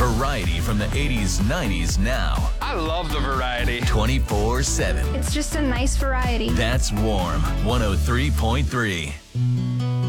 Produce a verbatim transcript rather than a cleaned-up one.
Variety from the eighties, nineties, now. I love the variety. twenty-four seven. It's just a nice variety. That's Warm one oh three point three.